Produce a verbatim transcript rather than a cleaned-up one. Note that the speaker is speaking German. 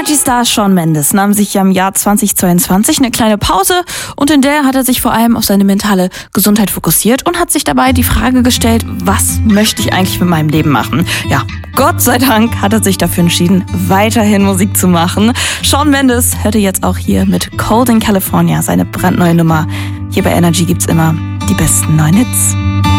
Energy-Star Shawn Mendes nahm sich ja im Jahr zweitausendzweiundzwanzig eine kleine Pause und in der hat er sich vor allem auf seine mentale Gesundheit fokussiert und hat sich dabei die Frage gestellt, was möchte ich eigentlich mit meinem Leben machen? Ja, Gott sei Dank hat er sich dafür entschieden, weiterhin Musik zu machen. Shawn Mendes hörte jetzt auch hier mit Cold in California seine brandneue Nummer. Hier bei Energy gibt's immer die besten neuen Hits.